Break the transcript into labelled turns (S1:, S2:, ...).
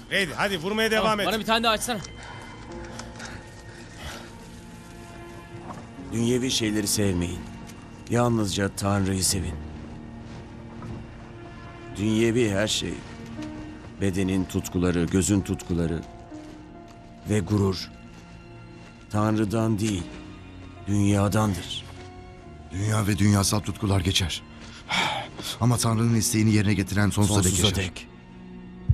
S1: Ready, hadi vurmaya devam et.
S2: Bana bir tane daha açsana.
S3: Dünyevi şeyleri sevmeyin. Yalnızca Tanrı'yı sevin. Dünyevi her şey, bedenin tutkuları, gözün tutkuları ve gurur, Tanrı'dan değil, dünyadandır.
S4: Dünya ve dünyasal tutkular geçer. Ama Tanrı'nın isteğini yerine getiren sonsuza dek
S3: Sonsuza
S4: yaşar.
S3: dek.